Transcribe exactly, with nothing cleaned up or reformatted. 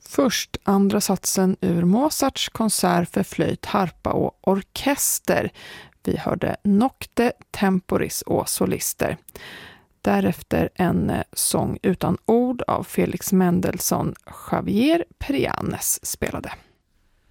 Först andra satsen ur Mozarts konsert för flöjt, harpa och orkester. Vi hörde Nocte Temporis och solister. Därefter en sång utan ord av Felix Mendelssohn. Javier Perianes spelade.